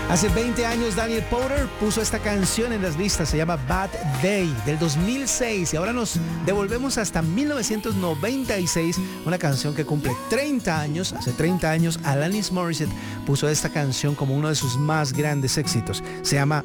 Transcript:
Hace 20 años Daniel Powter puso esta canción en las listas, se llama Bad Day, del 2006, y ahora nos devolvemos hasta 1996, una canción que cumple 30 años. Hace 30 años Alanis Morissette puso esta canción como uno de sus más grandes éxitos, se llama